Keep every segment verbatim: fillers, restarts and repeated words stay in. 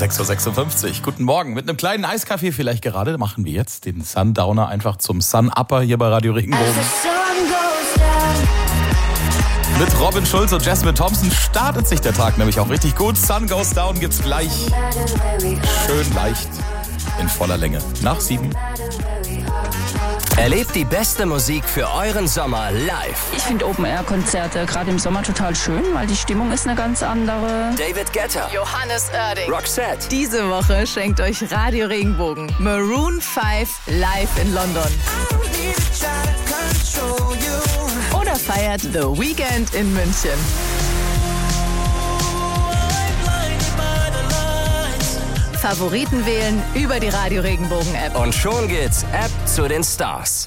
sechs Uhr sechsundfünfzig. Guten Morgen. Mit einem kleinen Eiskaffee vielleicht gerade machen wir jetzt den Sundowner einfach zum Sun-Upper hier bei Radio Regenbogen. Mit Robin Schulz und Jasmine Thompson startet sich der Tag nämlich auch richtig gut. Sun Goes Down gibt's gleich schön leicht in voller Länge. Nach sieben. Erlebt die beste Musik für euren Sommer live. Ich finde Open-Air-Konzerte gerade im Sommer total schön, weil die Stimmung ist eine ganz andere. David Guetta, Johannes Oerding, Roxette. Diese Woche schenkt euch Radio Regenbogen Maroon fünf live in London. Oder feiert The Weeknd in München. Favoriten wählen über die Radio Regenbogen App. Und schon geht's App zu den Stars.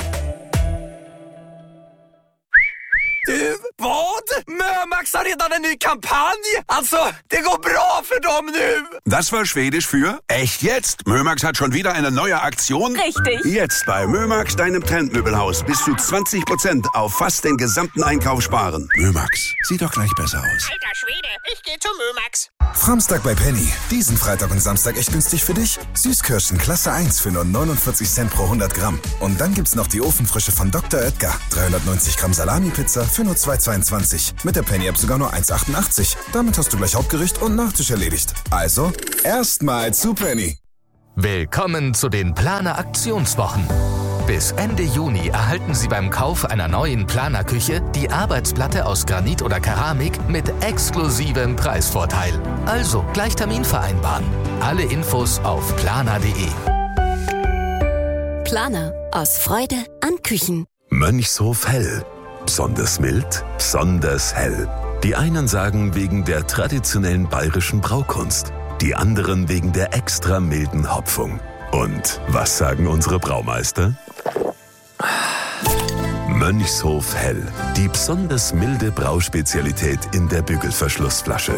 Du, vad? Mömax har redan en ny kampanj. Alltså, det går bra för dem nu. Das war Schwedisch für echt jetzt. Mömax hat schon wieder eine neue Aktion. Richtig. Jetzt bei Mömax, deinem Trendmöbelhaus, bis zu zwanzig Prozent auf fast den gesamten Einkauf sparen. Mömax, sieht doch gleich besser aus. Alter Schwede, ich geh zu Mömax. Samstag bei Penny. Diesen Freitag und Samstag echt günstig für dich. Süßkirschen Klasse eins für nur neunundvierzig Cent pro hundert Gramm. Und dann gibt's noch die Ofenfrische von Doktor Oetker. dreihundertneunzig Gramm Salami-Pizza für nur zwei zweiundzwanzig. Mit der Penny-App sogar nur eins achtundachtzig. Damit hast du gleich Hauptgericht und Nachtisch erledigt. Also, erstmal zu Penny. Willkommen zu den Planer Aktionswochen. Bis Ende Juni erhalten Sie beim Kauf einer neuen Planerküche die Arbeitsplatte aus Granit oder Keramik mit exklusivem Preisvorteil. Also gleich Termin vereinbaren. Alle Infos auf planer punkt de. Planer aus Freude an Küchen. Mönchshof Hell. Besonders mild, besonders hell. Die einen sagen wegen der traditionellen bayerischen Braukunst, die anderen wegen der extra milden Hopfung. Und was sagen unsere Braumeister? Mönchshof Hell, die besonders milde Brauspezialität in der Bügelverschlussflasche.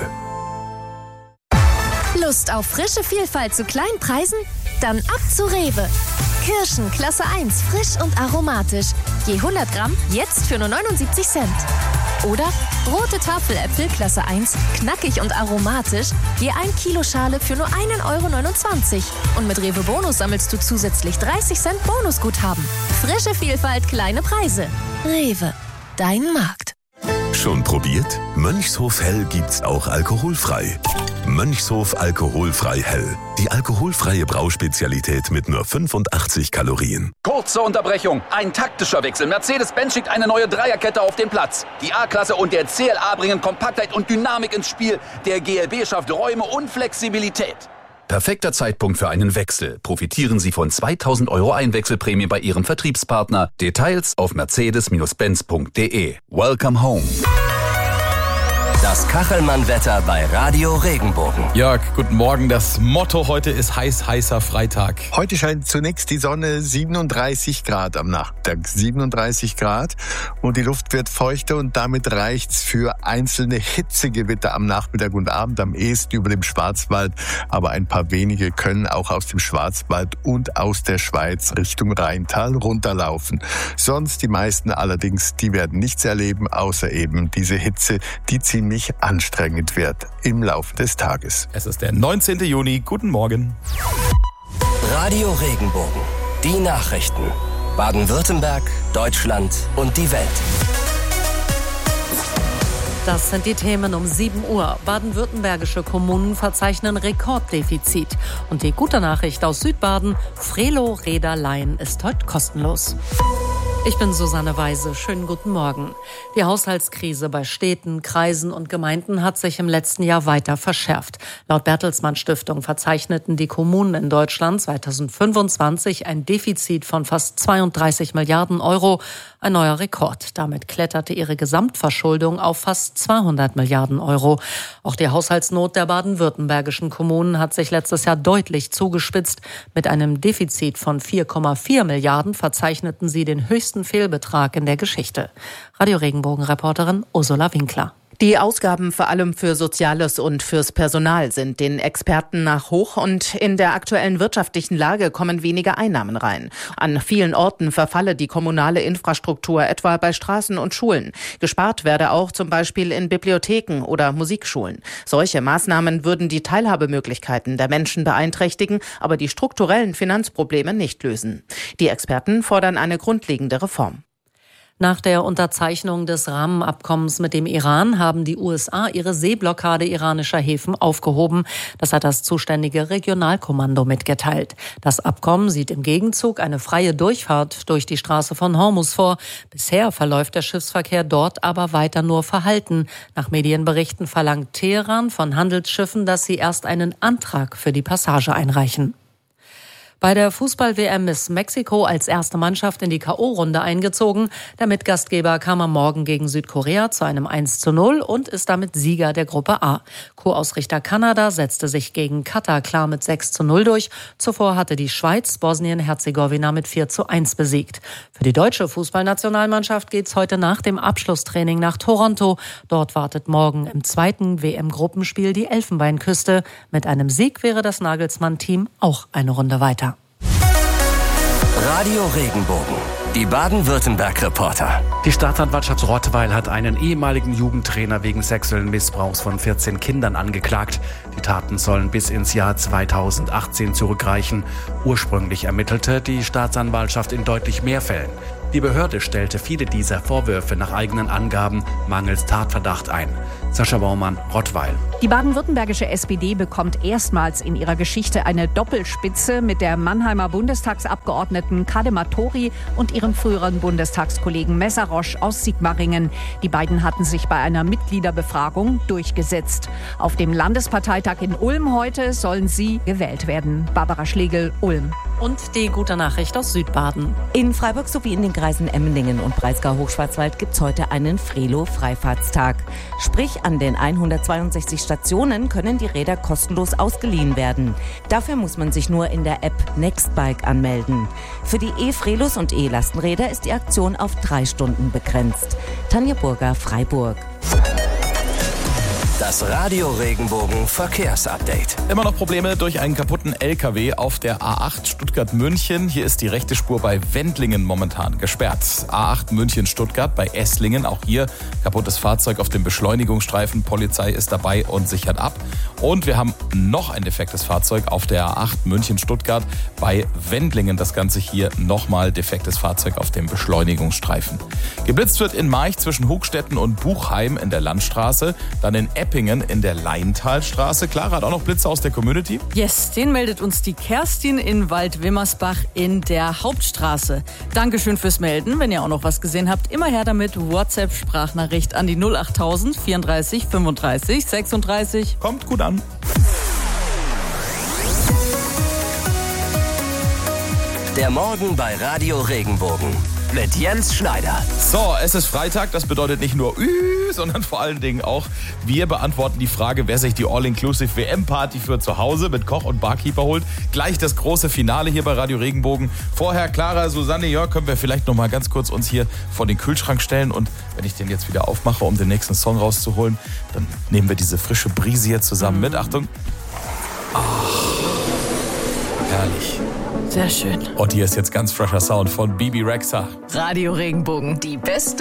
Lust auf frische Vielfalt zu kleinen Preisen? Dann ab zu Rewe. Kirschen Klasse eins, frisch und aromatisch. Je hundert Gramm jetzt für nur neunundsiebzig Cent. Oder rote Tafeläpfel Klasse eins, knackig und aromatisch. Je ein Kilo Schale für nur ein Euro neunundzwanzig. Und mit Rewe Bonus sammelst du zusätzlich dreißig Cent Bonusguthaben. Frische Vielfalt, kleine Preise. Rewe, dein Markt. Schon probiert? Mönchshof Hell gibt's auch alkoholfrei. Mönchshof Alkoholfrei Hell. Die alkoholfreie Brauspezialität mit nur fünfundachtzig Kalorien. Kurze Unterbrechung. Ein taktischer Wechsel. Mercedes-Benz schickt eine neue Dreierkette auf den Platz. Die A-Klasse und der C L A bringen Kompaktheit und Dynamik ins Spiel. Der G L B schafft Räume und Flexibilität. Perfekter Zeitpunkt für einen Wechsel. Profitieren Sie von zweitausend Euro Einwechselprämie bei Ihrem Vertriebspartner. Details auf mercedes Benz punkt de. Welcome home. Das Kachelmann-Wetter bei Radio Regenbogen. Jörg, guten Morgen. Das Motto heute ist heiß, heißer Freitag. Heute scheint zunächst die Sonne, siebenunddreißig Grad am Nachmittag. siebenunddreißig Grad und die Luft wird feuchter und damit reicht's für einzelne Hitzegewitter am Nachmittag und Abend, am ehesten über dem Schwarzwald. Aber ein paar wenige können auch aus dem Schwarzwald und aus der Schweiz Richtung Rheintal runterlaufen. Sonst die meisten allerdings, die werden nichts erleben, außer eben diese Hitze, die ziemlich anstrengend wird im Laufe des Tages. Es ist der neunzehnten Juni. Guten Morgen. Radio Regenbogen. Die Nachrichten. Baden-Württemberg, Deutschland und die Welt. Das sind die Themen um sieben Uhr. Baden-württembergische Kommunen verzeichnen Rekorddefizit. Und die gute Nachricht aus Südbaden, Frelo-Räderlein ist heute kostenlos. Ich bin Susanne Weise. Schönen guten Morgen. Die Haushaltskrise bei Städten, Kreisen und Gemeinden hat sich im letzten Jahr weiter verschärft. Laut Bertelsmann Stiftung verzeichneten die Kommunen in Deutschland zweitausendfünfundzwanzig ein Defizit von fast zweiunddreißig Milliarden Euro. Ein neuer Rekord. Damit kletterte ihre Gesamtverschuldung auf fast zweihundert Milliarden Euro. Auch die Haushaltsnot der baden-württembergischen Kommunen hat sich letztes Jahr deutlich zugespitzt. Mit einem Defizit von vier Komma vier Milliarden verzeichneten sie den höchsten Fehlbetrag in der Geschichte. Radio Regenbogen-Reporterin Ursula Winkler. Die Ausgaben vor allem für Soziales und fürs Personal sind den Experten nach hoch und in der aktuellen wirtschaftlichen Lage kommen weniger Einnahmen rein. An vielen Orten verfalle die kommunale Infrastruktur, etwa bei Straßen und Schulen. Gespart werde auch zum Beispiel in Bibliotheken oder Musikschulen. Solche Maßnahmen würden die Teilhabemöglichkeiten der Menschen beeinträchtigen, aber die strukturellen Finanzprobleme nicht lösen. Die Experten fordern eine grundlegende Reform. Nach der Unterzeichnung des Rahmenabkommens mit dem Iran haben die U S A ihre Seeblockade iranischer Häfen aufgehoben. Das hat das zuständige Regionalkommando mitgeteilt. Das Abkommen sieht im Gegenzug eine freie Durchfahrt durch die Straße von Hormuz vor. Bisher verläuft der Schiffsverkehr dort aber weiter nur verhalten. Nach Medienberichten verlangt Teheran von Handelsschiffen, dass sie erst einen Antrag für die Passage einreichen. Bei der Fußball-W M ist Mexiko als erste Mannschaft in die K O-Runde eingezogen. Der Mitgastgeber kam am Morgen gegen Südkorea zu einem eins zu null und ist damit Sieger der Gruppe A. Co-Ausrichter Kanada setzte sich gegen Katar klar mit sechs zu null durch. Zuvor hatte die Schweiz Bosnien-Herzegowina mit vier zu eins besiegt. Für die deutsche Fußballnationalmannschaft geht's heute nach dem Abschlusstraining nach Toronto. Dort wartet morgen im zweiten W M-Gruppenspiel die Elfenbeinküste. Mit einem Sieg wäre das Nagelsmann-Team auch eine Runde weiter. Radio Regenbogen, die Baden-Württemberg-Reporter. Die Staatsanwaltschaft Rottweil hat einen ehemaligen Jugendtrainer wegen sexuellen Missbrauchs von vierzehn Kindern angeklagt. Die Taten sollen bis ins Jahr zweitausendachtzehn zurückreichen. Ursprünglich ermittelte die Staatsanwaltschaft in deutlich mehr Fällen. Die Behörde stellte viele dieser Vorwürfe nach eigenen Angaben mangels Tatverdacht ein. Sascha Baumann, Rottweil. Die baden-württembergische S P D bekommt erstmals in ihrer Geschichte eine Doppelspitze mit der Mannheimer Bundestagsabgeordneten Kadema Tori und ihrem früheren Bundestagskollegen Messerosch aus Sigmaringen. Die beiden hatten sich bei einer Mitgliederbefragung durchgesetzt. Auf dem Landesparteitag in Ulm heute sollen sie gewählt werden. Barbara Schlegel, Ulm. Und die gute Nachricht aus Südbaden. In Freiburg sowie in den Kreisen Emmendingen und Breisgau-Hochschwarzwald gibt es heute einen Frelo-Freifahrtstag. Sprich, an den hundertzweiundsechzig Stationen können die Räder kostenlos ausgeliehen werden. Dafür muss man sich nur in der App Nextbike anmelden. Für die E-Frelos und E-Lastenräder ist die Aktion auf drei Stunden begrenzt. Tanja Burger, Freiburg. Das Radio Regenbogen Verkehrsupdate. Immer noch Probleme durch einen kaputten L K W auf der A acht Stuttgart-München. Hier ist die rechte Spur bei Wendlingen momentan gesperrt. A acht München-Stuttgart bei Esslingen. Auch hier kaputtes Fahrzeug auf dem Beschleunigungsstreifen. Polizei ist dabei und sichert ab. Und wir haben noch ein defektes Fahrzeug auf der A acht München-Stuttgart bei Wendlingen. Das Ganze hier nochmal defektes Fahrzeug auf dem Beschleunigungsstreifen. Geblitzt wird in March zwischen Hochstetten und Buchheim in der Landstraße. Dann in Eppingen in der Leintalstraße. Clara hat auch noch Blitze aus der Community. Yes, den meldet uns die Kerstin in Waldwimmersbach in der Hauptstraße. Dankeschön fürs Melden. Wenn ihr auch noch was gesehen habt, immer her damit. WhatsApp-Sprachnachricht an die null achttausend vierunddreißig fünfunddreißig sechsunddreißig. Kommt gut an. Der Morgen bei Radio Regenbogen mit Jens Schneider. So, es ist Freitag, das bedeutet nicht nur Ü, sondern vor allen Dingen auch, wir beantworten die Frage, wer sich die All-Inclusive W M-Party für zu Hause mit Koch und Barkeeper holt. Gleich das große Finale hier bei Radio Regenbogen. Vorher, Clara, Susanne, Jörg, können wir vielleicht noch mal ganz kurz uns hier vor den Kühlschrank stellen und wenn ich den jetzt wieder aufmache, um den nächsten Song rauszuholen, dann nehmen wir diese frische Brise hier zusammen mit. Achtung. Ach, herrlich. Sehr schön. Und hier ist jetzt ganz frischer Sound von Bibi Rexha. Radio Regenbogen, die beste